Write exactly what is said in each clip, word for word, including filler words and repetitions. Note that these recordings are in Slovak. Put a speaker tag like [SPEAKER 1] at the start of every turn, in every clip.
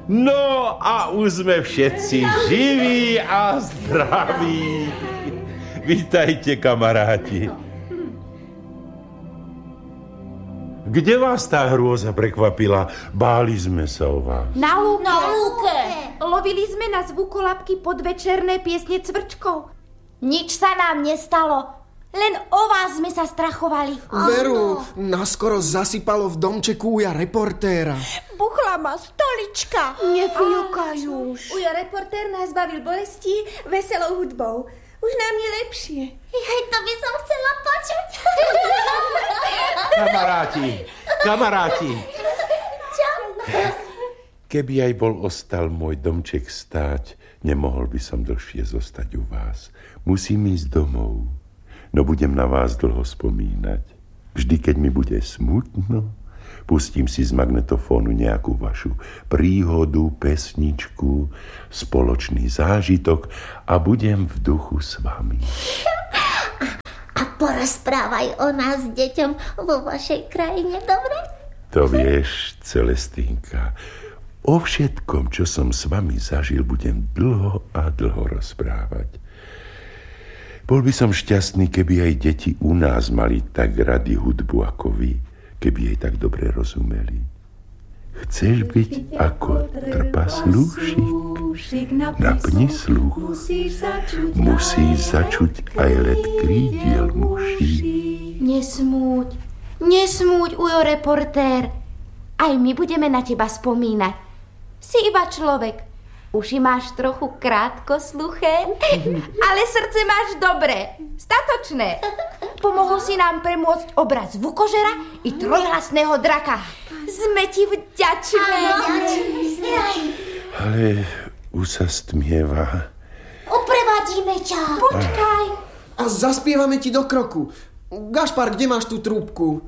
[SPEAKER 1] No a už sme všetci živí a zdraví. Vítajte, kamaráti. Kde vás tá hrôza prekvapila? Báli sme sa o vás.
[SPEAKER 2] Na lúke.
[SPEAKER 3] Na lúke.
[SPEAKER 2] Lovili sme na zvukolapky podvečerné piesne cvrčkov.
[SPEAKER 3] Nič sa nám nestalo. Len o vás sme sa strachovali.
[SPEAKER 4] Veru, naskoro zasypalo v domčeku uja reportéra.
[SPEAKER 5] Buchla ma stolička.
[SPEAKER 2] Nefňukaj už.
[SPEAKER 5] Ujo reportér nás bavil bolestí veselou hudbou. Už nám je lepšie.
[SPEAKER 3] Hej, to by som chcela počuť.
[SPEAKER 1] Kamaráti, kamaráti.
[SPEAKER 3] Čo?
[SPEAKER 1] Keby aj bol ostal môj domček stáť, nemohol by som dlhšie zostať u vás. Musím ísť domov, no budem na vás dlho spomínať. Vždy, keď mi bude smutno, pustím si z magnetofónu nejakú vašu príhodu, pesničku, spoločný zážitok a budem v duchu s vami.
[SPEAKER 3] A porozprávaj o nás deťom vo vašej krajine, dobre?
[SPEAKER 1] To vieš, Celestínka, o všetkom, čo som s vami zažil, budem dlho a dlho rozprávať. Bol by som šťastný, keby aj deti u nás mali tak radi hudbu ako vy, keby jej tak dobre rozumeli. Chceš byť ako trpaslúšik? Napni sluch. Musíš začuť aj let krídiel muší.
[SPEAKER 2] Nesmúť, nesmúť, ujo reportér. Aj my budeme na teba spomínať. Si iba človek. Uši máš trochu krátkosluché, ale srdce máš dobré, statočné. Pomohol si nám premôcť obraz vukožera i trojhlasného draka. Sme ti vďačné.
[SPEAKER 1] Ale už sa stmieva.
[SPEAKER 3] Uprevadíme ťa.
[SPEAKER 2] Počkaj.
[SPEAKER 4] A zaspievame ti do kroku. Gašpar, kde máš tú trúbku?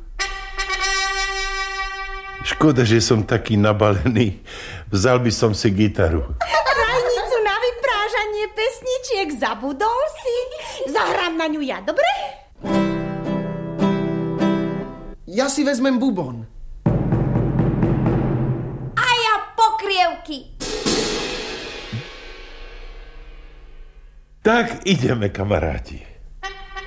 [SPEAKER 1] Škoda, že som taký nabalený. Vzal by som si gitaru.
[SPEAKER 5] Rajnicu na vyprážanie pesničiek zabudol si? Zahrám na ňu ja, dobre?
[SPEAKER 4] Ja si vezmem bubon.
[SPEAKER 2] A ja pokrievky.
[SPEAKER 1] Tak ideme, kamaráti.